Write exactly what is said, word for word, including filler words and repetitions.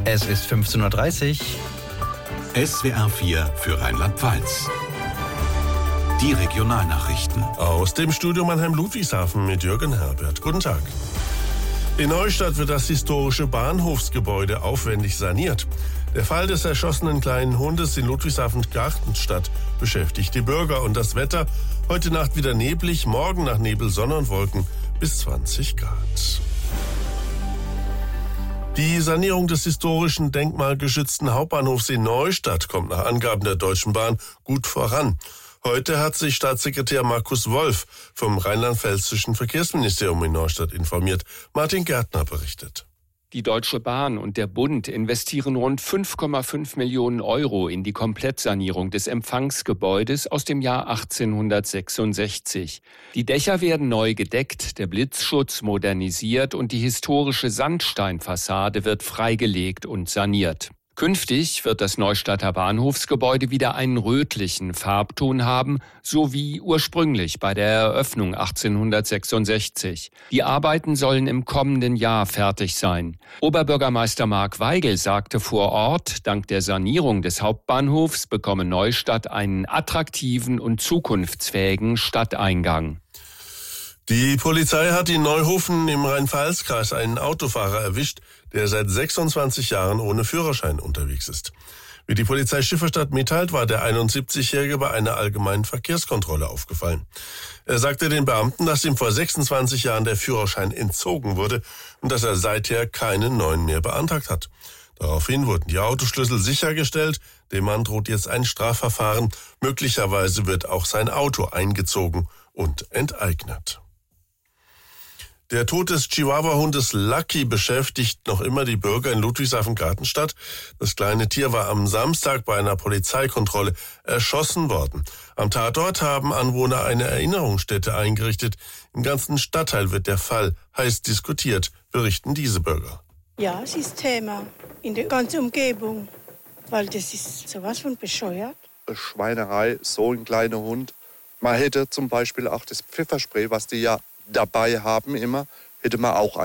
Es ist fünfzehn Uhr dreißig. S W R vier für Rheinland-Pfalz. Die Regionalnachrichten. Aus dem Studio Mannheim-Ludwigshafen mit Jürgen Herbert. Guten Tag. In Neustadt wird das historische Bahnhofsgebäude aufwendig saniert. Der Fall des erschossenen kleinen Hundes in Ludwigshafen-Gartenstadt beschäftigt die Bürger. Und das Wetter: heute Nacht wieder neblig, morgen nach Nebel, Sonne und Wolken bis zwanzig Grad. Die Sanierung des historischen denkmalgeschützten Hauptbahnhofs in Neustadt kommt nach Angaben der Deutschen Bahn gut voran. Heute hat sich Staatssekretär Markus Wolf vom rheinland-pfälzischen Verkehrsministerium in Neustadt informiert. Martin Gärtner berichtet. Die Deutsche Bahn und der Bund investieren rund fünf Komma fünf Millionen Euro in die Komplettsanierung des Empfangsgebäudes aus dem Jahr achtzehnhundertsechsundsechzig. Die Dächer werden neu gedeckt, der Blitzschutz modernisiert und die historische Sandsteinfassade wird freigelegt und saniert. Künftig wird das Neustadter Bahnhofsgebäude wieder einen rötlichen Farbton haben, so wie ursprünglich bei der Eröffnung achtzehnhundertsechsundsechzig. Die Arbeiten sollen im kommenden Jahr fertig sein. Oberbürgermeister Mark Weigel sagte vor Ort, dank der Sanierung des Hauptbahnhofs bekomme Neustadt einen attraktiven und zukunftsfähigen Stadteingang. Die Polizei hat in Neuhofen im Rhein-Pfalz-Kreis einen Autofahrer erwischt, der seit sechsundzwanzig Jahren ohne Führerschein unterwegs ist. Wie die Polizei Schifferstadt mitteilt, war der einundsiebzigjährige bei einer allgemeinen Verkehrskontrolle aufgefallen. Er sagte den Beamten, dass ihm vor sechsundzwanzig Jahren der Führerschein entzogen wurde und dass er seither keinen neuen mehr beantragt hat. Daraufhin wurden die Autoschlüssel sichergestellt. Dem Mann droht jetzt ein Strafverfahren. Möglicherweise wird auch sein Auto eingezogen und enteignet. Der Tod des Chihuahua-Hundes Lucky beschäftigt noch immer die Bürger in Ludwigshafen-Gartenstadt. Das kleine Tier war am Samstag bei einer Polizeikontrolle erschossen worden. Am Tatort haben Anwohner eine Erinnerungsstätte eingerichtet. Im ganzen Stadtteil wird der Fall heiß diskutiert, berichten diese Bürger. Ja, es ist Thema in der ganzen Umgebung, weil das ist sowas von bescheuert. Eine Schweinerei, so ein kleiner Hund. Man hätte zum Beispiel auch das Pfefferspray, was die ja dabei haben immer, hätte man auch